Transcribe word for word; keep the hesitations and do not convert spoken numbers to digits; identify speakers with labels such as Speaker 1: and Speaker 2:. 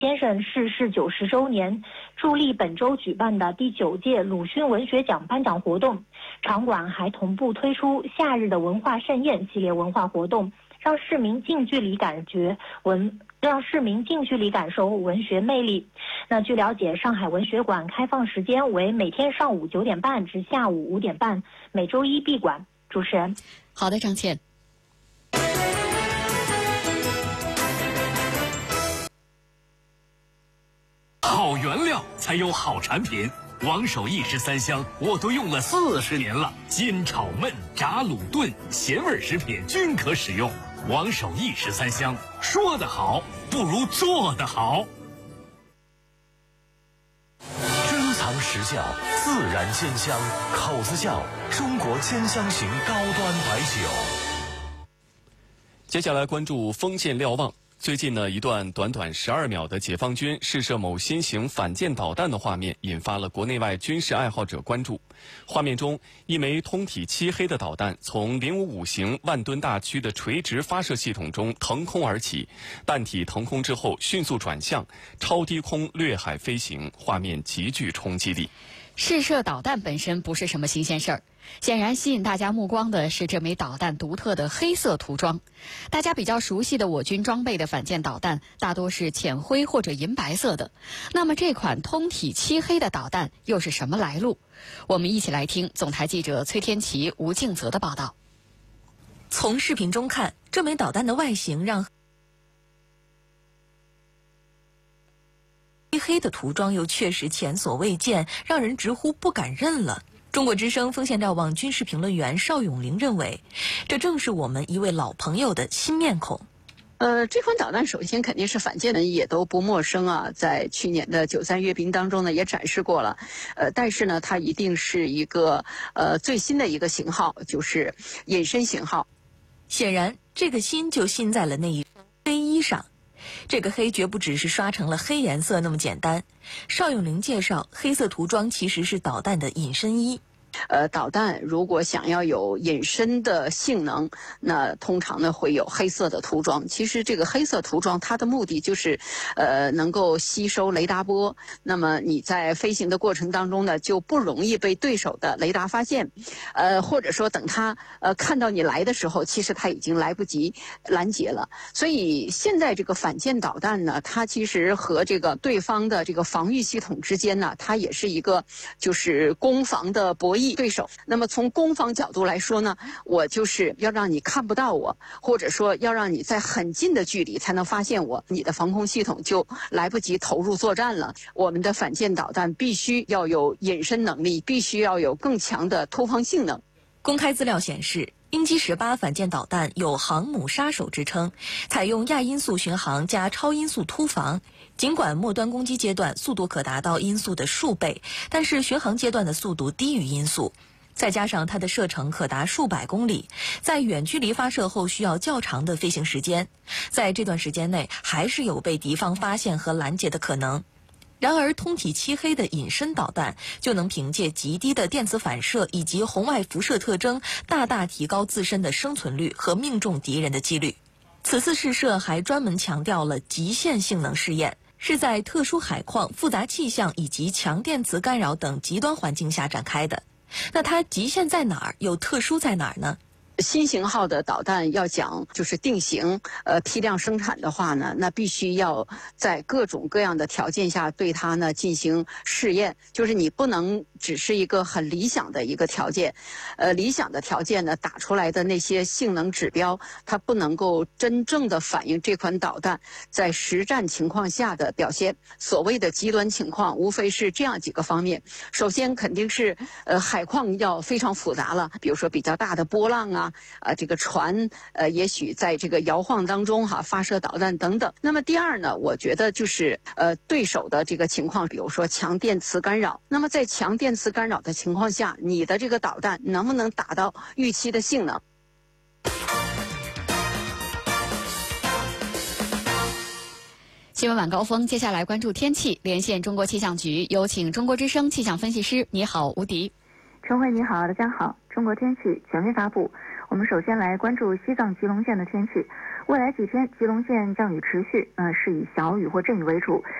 Speaker 1: 先生逝世九十周年，助力本周举办的第九届鲁迅文学奖颁奖活动，场馆还同步推出夏日的文化盛宴系列文化活动，让市民近距离感觉文，让市民近距离感受文学魅力。那据了解，上海文学馆开放时间为每天上午九点半至下午五点半，每周一闭馆。主持人，
Speaker 2: 好的，张倩。
Speaker 3: 好原料才有好产品，王守义十三香我都用了四十年了，煎炒焖炸卤炖咸味食品均可使用。王守义十三香，说得好不如做得好。
Speaker 4: 珍藏实窖，自然煎香，口子窖，中国煎香型高端白酒。
Speaker 5: 接下来关注封建瞭望。最近呢，一段短短十二秒的解放军试射某新型反舰导弹的画面，引发了国内外军事爱好者关注。画面中，一枚通体漆黑的导弹从零五五型万吨大驱的垂直发射系统中腾空而起，弹体腾空之后迅速转向，超低空掠海飞行，画面极具冲击力。
Speaker 2: 试射导弹本身不是什么新鲜事儿，显然吸引大家目光的是这枚导弹独特的黑色涂装。大家比较熟悉的我军装备的反舰导弹大多是浅灰或者银白色的，那么这款通体漆黑的导弹又是什么来路？我们一起来听总台记者崔天琪、吴敬泽的报道。
Speaker 6: 从视频中看，这枚导弹的外形让漆黑的涂装又确实前所未见，让人直呼不敢认了。中国之声锋线瞭望军事评论员邵永玲认为，这正是我们一位老朋友的新面孔。
Speaker 7: 呃，这款导弹首先肯定是反舰的，也都不陌生啊，在去年的九三阅兵当中呢也展示过了。呃，但是呢，它一定是一个呃最新的一个型号，就是隐身型号。
Speaker 6: 显然，这个新就新在了那一黑衣上。这个黑绝不只是刷成了黑颜色那么简单。邵永玲介绍，黑色涂装其实是导弹的隐身衣。
Speaker 7: 呃，导弹如果想要有隐身的性能，那通常呢会有黑色的涂装。其实这个黑色涂装它的目的就是，呃，能够吸收雷达波。那么你在飞行的过程当中呢，就不容易被对手的雷达发现，呃，或者说等他呃看到你来的时候，其实他已经来不及拦截了。所以现在这个反舰导弹呢，它其实和这个对方的这个防御系统之间呢，它也是一个就是攻防的博弈。对手，那么从攻防角度来说呢，我就是要让你看不到我，或者说要让你在很近的距离才能发现我，你的防空系统就来不及投入作战了。我们的反舰导弹必须要有隐身能力，必须要有更强的突防性能。
Speaker 6: 公开资料显示，鹰击十八反舰导弹有航母杀手之称，采用亚音速巡航加超音速突防。尽管末端攻击阶段速度可达到音速的数倍，但是巡航阶段的速度低于音速，再加上它的射程可达数百公里，在远距离发射后需要较长的飞行时间，在这段时间内还是有被敌方发现和拦截的可能。然而，通体漆黑的隐身导弹就能凭借极低的电磁反射以及红外辐射特征，大大提高自身的生存率和命中敌人的几率。此次试射还专门强调了极限性能试验，是在特殊海况、复杂气象以及强电磁干扰等极端环境下展开的。那它极限在哪儿，又特殊在哪儿呢？
Speaker 7: 新型号的导弹要讲就是定型，呃，批量生产的话呢，那必须要在各种各样的条件下对它呢进行试验，就是你不能只是一个很理想的一个条件，呃，理想的条件呢打出来的那些性能指标，它不能够真正的反映这款导弹在实战情况下的表现。所谓的极端情况，无非是这样几个方面。首先肯定是呃海况要非常复杂了，比如说比较大的波浪啊。啊，这个船呃，也许在这个摇晃当中哈、啊、发射导弹等等。那么第二呢，我觉得就是呃对手的这个情况，比如说强电磁干扰。那么在强电磁干扰的情况下，你的这个导弹能不能达到预期的性能？
Speaker 2: 新闻晚高峰，接下来关注天气，连线中国气象局，有请中国之声气象分析师。你好，吴迪。
Speaker 8: 陈慧你好，大家好。中国天气权威发布。 我们首先来关注西藏吉隆县的天气。未来几天，吉隆县降雨持续，呃，是以小雨或阵雨为主。